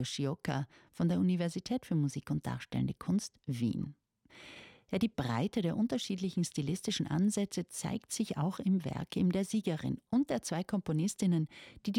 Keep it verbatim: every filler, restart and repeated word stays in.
Schioka von der Universität für Musik und Darstellende Kunst Wien. Ja, die Breite der unterschiedlichen stilistischen Ansätze zeigt sich auch im Werk eben der Siegerin und der zwei Komponistinnen, die